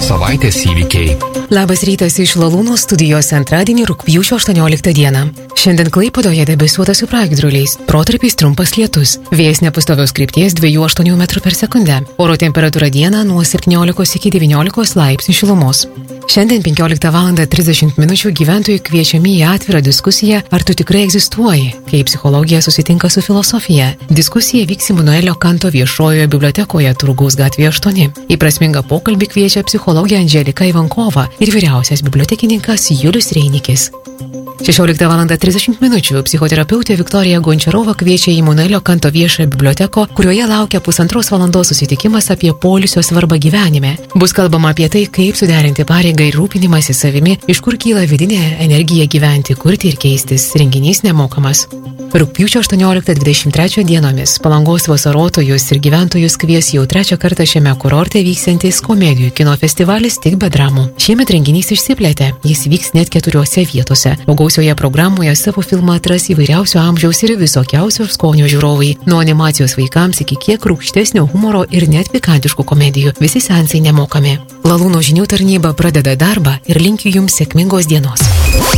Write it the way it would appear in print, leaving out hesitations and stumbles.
Savaitės įvykiai. Labas rytas iš Lalūno studijos antradienį rugpjūčio 18 dieną. Šiandien Klaipėdoje debesuota su pragiedruliais, protarpiais trumpas lietus. Vėjas nepastovios krypties 2,8 m/s. Oro temperatūra dieną nuo 17 iki 19 laipsnių šilumos. Šiandien 15 val. 30 min. Gyventojai kviečiami į atvirą diskusiją Ar tu tikrai egzistuoji, kai psichologija susitinka su filosofija. Diskusija vyks Imanuelio Kanto viešojoje bibliotekoje Turgaus gatvėje 8. Į prasmingą pokalbį kviečia psichologė Andželika Ivankova ir vyriausias bibliotekininkas Julius Reinikis. 16 val. 30 min. Psichoterapeutė Viktorija Gončarova kviečia į Imanuelio Kanto viešąją biblioteko, kurioje laukia 1,5 valandos susitikimas apie poilsio svarbą gyvenime. Bus kalbama apie tai, kaip suderinti pareigą ir rūpinimąsi savimi, iš kur kyla vidinė energija gyventi, kurti ir keistis. Renginys nemokamas. Rugpjūčio 18-23 dienomis Palangos vasarotojus ir gyventojus kvies jau 3 kartą šiame kurorte vyksiantis komedijų kino festivalis Tik be dramų. Šiemet renginys išsiplėtė, jis vyks net 4 vietose. Gausioje programoje savo filmą atras įvairiausio amžiaus ir visokiausio skonio žiūrovai, nuo animacijos vaikams iki kiek rūgštesnio humoro ir net pikantiškų komedijų. Visi seansai nemokami. Lalūno žinių tarnyba pradeda darbą ir linkiu jums sėkmingos dienos.